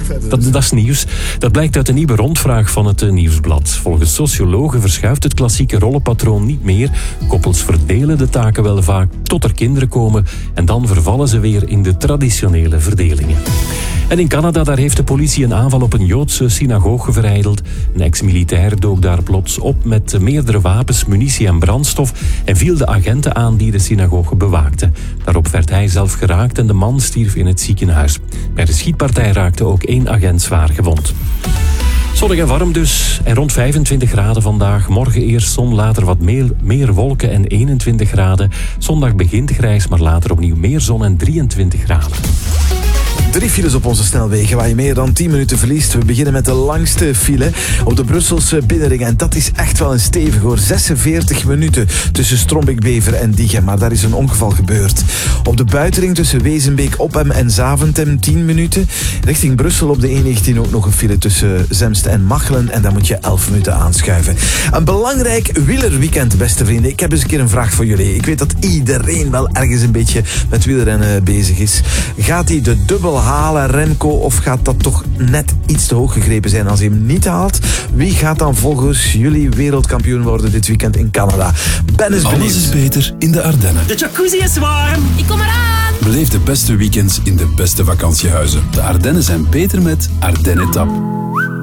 Dat is nieuws. Dat blijkt uit een nieuwe rondvraag van het Nieuwsblad. Volgens sociologen verschuift het klassieke rollenpatroon niet meer. Koppels verdelen de taken wel vaak tot er kinderen komen en dan vervallen ze weer in de traditionele verdelingen. En in Canada, daar heeft de politie een aanval op een Joodse synagoge verijdeld. Een ex-militair dook daar plots op met meerdere wapens, munitie en brandstof en viel de agenten aan die de synagoge bewaakten. Daarop werd hij zelf geraakt en de man stierf in het ziekenhuis. Bij de schietpartij raakte ook 1 agent zwaar gewond. Zonnig en warm dus en rond 25 graden vandaag. Morgen eerst zon, later wat meer wolken en 21 graden. Zondag begint grijs, maar later opnieuw meer zon en 23 graden. 3 files op onze snelwegen waar je meer dan 10 minuten verliest. We beginnen met de langste file op de Brusselse binnenring. En dat is echt wel een stevig hoor. 46 minuten tussen Strombeek-Bever en Diegem. Maar daar is een ongeval gebeurd. Op de buitenring tussen Wezenbeek, Oppem en Zaventem 10 minuten. Richting Brussel op de E19 ook nog een file tussen Zemst en Machelen. En daar moet je 11 minuten aanschuiven. Een belangrijk wielerweekend, beste vrienden. Ik heb eens een keer een vraag voor jullie. Ik weet dat iedereen wel ergens een beetje met wielrennen bezig is. Gaat hij de dubbel halen, Remco, of gaat dat toch net iets te hoog gegrepen zijn als hij hem niet haalt? Wie gaat dan volgens jullie wereldkampioen worden dit weekend in Canada? Ben is benieuwd. Alles is beter in de Ardennen. De jacuzzi is warm. Ik kom eraan. Beleef de beste weekends in de beste vakantiehuizen. De Ardennen zijn beter met Ardennetap.